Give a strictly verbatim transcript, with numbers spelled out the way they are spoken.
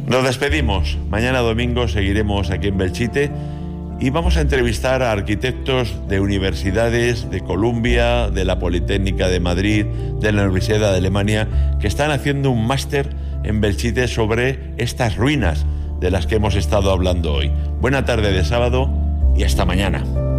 Nos despedimos. Mañana domingo seguiremos aquí en Belchite y vamos a entrevistar a arquitectos de universidades de Columbia, de la Politécnica de Madrid, de la Universidad de Alemania, que están haciendo un máster en Belchite sobre estas ruinas de las que hemos estado hablando hoy. Buena tarde de sábado y hasta mañana.